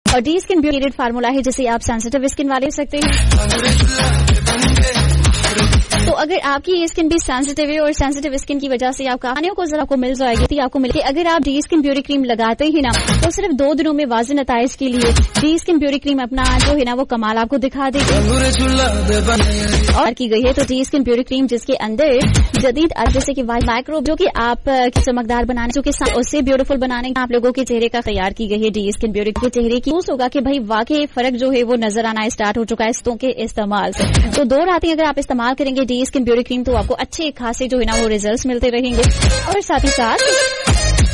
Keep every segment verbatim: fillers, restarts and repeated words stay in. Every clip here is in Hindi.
और डी स्किन ब्यूटी फार्मूला है जिसे आप सेंसिटिव स्किन वाले सकते हैं। तो अगर आपकी ये स्किन भी सेंसिटिव है और सेंसिटिव स्किन की वजह से आपका खाने को जरा आपको मिल जाएगी, आपको मिलती अगर आप डी स्किन ब्यूटी क्रीम लगाते ही ना तो सिर्फ दो दिनों में वाज़े नताइज के लिए डी स्किन ब्यूटी क्रीम अपना जो है ना वो कमाल आपको दिखा देगी और की गई है। तो डी स्किन ब्यूटी क्रीम जिसके अंदर जदीद जैसे कि वाइट माइक्रो जो कि आप की चमकदार बनाने जो कि उससे ब्यूटीफुल बनाने आप लोगों के चेहरे का तैयार की गई है डी स्किन ब्यूटी के चेहरे की होगा कि भाई वाकई फर्क जो है वो नजर आना स्टार्ट हो चुका है इस्तों के इस्तेमाल से। तो दो रातें अगर आप इस्तेमाल करेंगे डी स्किन ब्यूटी क्रीम तो आपको अच्छे खासे जो है ना वो रिजल्ट्स मिलते रहेंगे। और साथ ही साथ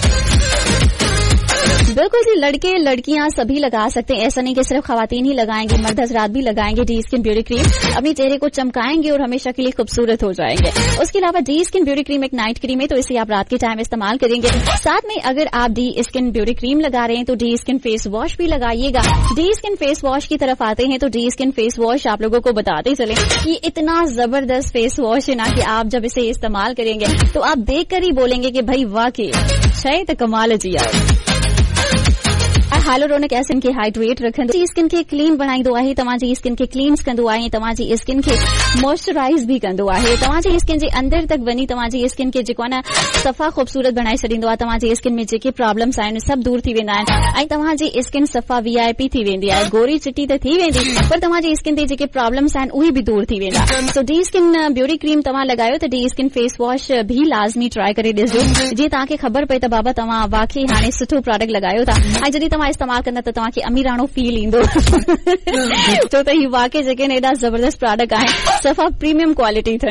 बिल्कुल जी लड़के लड़कियां सभी लगा सकते हैं, ऐसा नहीं कि सिर्फ खवातीन ही लगाएंगे, मर्द हजरात भी लगाएंगे डी स्किन ब्यूटी क्रीम, अपने चेहरे को चमकाएंगे और हमेशा के लिए खूबसूरत हो जाएंगे। उसके अलावा डी स्किन ब्यूटी क्रीम एक नाइट क्रीम है तो इसे आप रात के टाइम इस्तेमाल करेंगे। साथ में अगर आप डी स्किन ब्यूटी क्रीम लगा रहे हैं तो डी स्किन फेस वॉश भी लगाइएगा। डी स्किन फेस वॉश की तरफ आते हैं तो डी स्किन फेस वॉश आप लोगों को बताते चले कि इतना जबरदस्त फेस वॉश है ना कि आप जब इसे इस्तेमाल करेंगे तो आप देख कर ही बोलेंगे कि भाई वाकई शायद कमाल जी आप हाइलुरोनिक एसिड के हाइड्रेट रखन जी स्किन के क्लीन बनाई दो आहे, तव्हांजी स्किन के क्लीन कंदो आहे, तव्हांजी स्किन के मॉइस्चराइज भी कंदो आहे, तव्हांजी स्किन जे अंदर तक वनी तव्हांजी स्किन के जेको ना सफ़ा खूबसूरत बनाए छॾींदो आहे। तव्हांजी स्किन में जेके प्रॉब्लम्स आहिनि सभु दूर थी वेंदा आहिनि ऐं तव्हांजी स्किन सफ़ा वी आई पी थी वेंदी आहे। गोरी चिटी त थी वेंदी पर तव्हांजी स्किन ते जेके प्रॉब्लम्स आहिनि उहे बि दूर थी वेंदा। सो डी स्किन ब्यूटी क्रीम तव्हां लॻायो त डी स्किन फेस वॉश भी लाज़मी ट्राई करे ॾिसजो जीअं तव्हांखे ख़बर पए त बाबा तव्हां वाकई हाणे सुठो प्रोडक्ट लॻायो था ऐं जॾहिं तव्हां इस्तेमाल कंदा त तव्हांखे अमीराणो फील ईंदो छो त ही वाकई जेके एॾा ज़बरदस्त प्रोडक्ट आहिनि सफ़ा प्रीमियम क्वालिटी अथनि।